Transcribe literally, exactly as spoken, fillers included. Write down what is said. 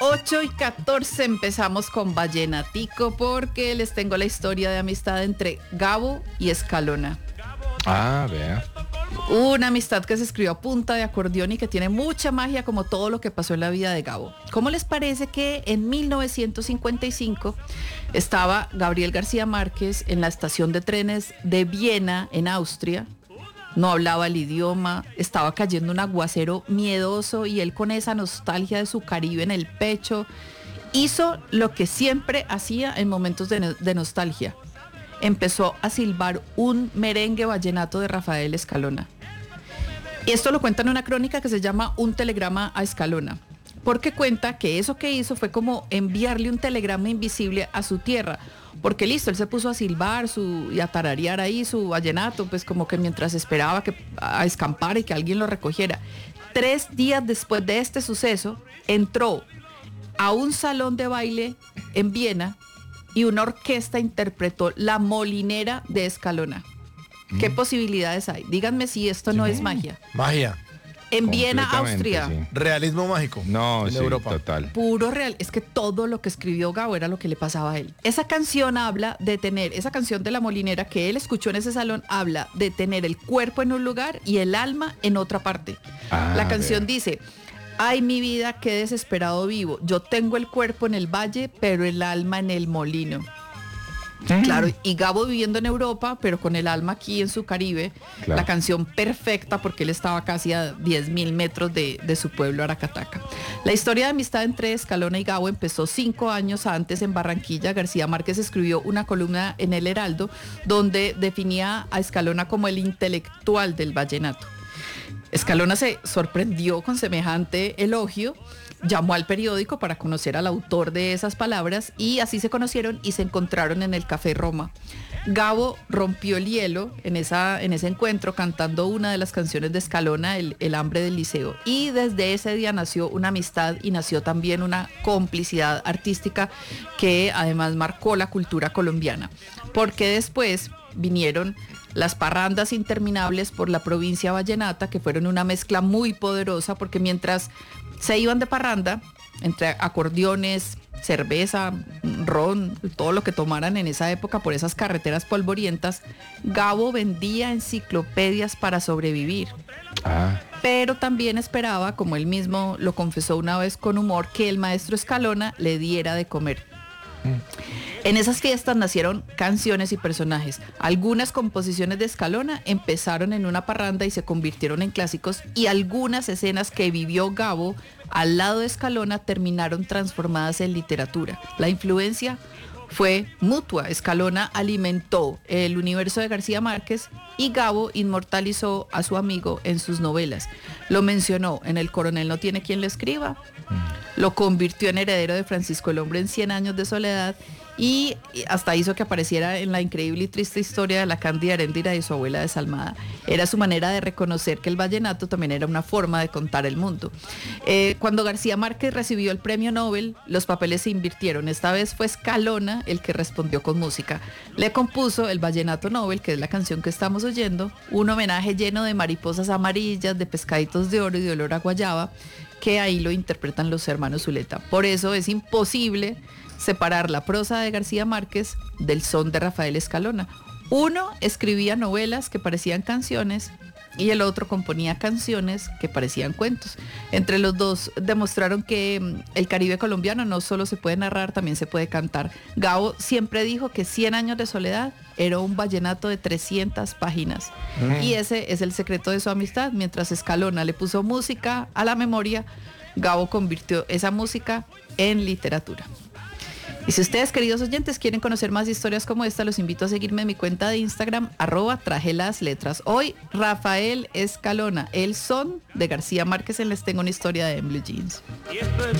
ocho y catorce empezamos con Vallenatico porque les tengo la historia de amistad entre Gabo y Escalona. Ah, vea. Una amistad que se escribió a punta de acordeón y que tiene mucha magia, como todo lo que pasó en la vida de Gabo. ¿Cómo les parece que en mil novecientos cincuenta y cinco estaba Gabriel García Márquez en la estación de trenes de Viena, en Austria? No hablaba el idioma, estaba cayendo un aguacero miedoso y él, con esa nostalgia de su Caribe en el pecho, hizo lo que siempre hacía en momentos de, no- de nostalgia. Empezó a silbar un merengue vallenato de Rafael Escalona. Y esto lo cuenta en una crónica que se llama Un telegrama a Escalona, porque cuenta que eso que hizo fue como enviarle un telegrama invisible a su tierra, porque listo, él se puso a silbar su, y a tararear ahí su vallenato, pues como que mientras esperaba que, a escampar y que alguien lo recogiera. Tres días después de este suceso, entró a un salón de baile en Viena y una orquesta interpretó La Molinera de Escalona. ¿Qué Mm. posibilidades hay? Díganme si esto no es magia. Magia. En Viena, Completamente, Austria. sí. Realismo mágico. No, en sí, Europa. total. Puro real, es que todo lo que escribió Gabo era lo que le pasaba a él. Esa canción habla de tener, esa canción de La Molinera que él escuchó en ese salón, habla de tener el cuerpo en un lugar y el alma en otra parte. Ah, La canción vea. dice: ay, mi vida, qué desesperado vivo. Yo tengo el cuerpo en el valle, pero el alma en el molino. Claro, y Gabo viviendo en Europa, pero con el alma aquí en su Caribe. Claro. La canción perfecta porque él estaba casi a diez mil metros de, de su pueblo Aracataca. La historia de amistad entre Escalona y Gabo empezó cinco años antes en Barranquilla. García Márquez escribió una columna en El Heraldo donde definía a Escalona como el intelectual del vallenato. Escalona se sorprendió con semejante elogio, llamó al periódico para conocer al autor de esas palabras y así se conocieron y se encontraron en el Café Roma. Gabo rompió el hielo en, esa, en ese encuentro cantando una de las canciones de Escalona, el, el hambre del liceo. Y desde ese día nació una amistad y nació también una complicidad artística que además marcó la cultura colombiana. Porque después vinieron las parrandas interminables por la provincia vallenata, que fueron una mezcla muy poderosa, porque mientras se iban de parranda, entre acordeones, cerveza, ron, todo lo que tomaran en esa época por esas carreteras polvorientas, Gabo vendía enciclopedias para sobrevivir. Ah, Pero también esperaba, como él mismo lo confesó una vez con humor, que el maestro Escalona le diera de comer. En esas fiestas nacieron canciones y personajes. Algunas composiciones de Escalona empezaron en una parranda y se convirtieron en clásicos, y algunas escenas que vivió Gabo al lado de Escalona terminaron transformadas en literatura. La influencia fue mutua. Escalona alimentó el universo de García Márquez y Gabo inmortalizó a su amigo en sus novelas. Lo mencionó en El Coronel no tiene quien le escriba, lo convirtió en heredero de Francisco el Hombre en Cien años de soledad, y hasta hizo que apareciera en la increíble y triste historia de la Cándida Heréndira y su abuela desalmada. Era su manera de reconocer que el vallenato también era una forma de contar el mundo. Eh, cuando García Márquez recibió el premio Nobel, los papeles se invirtieron. Esta vez fue Escalona el que respondió con música. Le compuso el Vallenato Nobel, que es la canción que estamos oyendo, un homenaje lleno de mariposas amarillas, de pescaditos de oro y de olor a guayaba, que ahí lo interpretan los hermanos Zuleta. Por eso es imposible separar la prosa de García Márquez del son de Rafael Escalona. Uno escribía novelas que parecían canciones y el otro componía canciones que parecían cuentos. Entre los dos demostraron que mm, el Caribe colombiano no solo se puede narrar, también se puede cantar. Gabo siempre dijo que Cien años de soledad era un vallenato de trescientas páginas. Mm. Y ese es el secreto de su amistad. Mientras Escalona le puso música a la memoria, Gabo convirtió esa música en literatura. Y si ustedes, queridos oyentes, quieren conocer más historias como esta, los invito a seguirme en mi cuenta de Instagram, arroba traje las letras. Hoy, Rafael Escalona, el son de García Márquez en Les Tengo una Historia de En Blue Jeans. Y esto es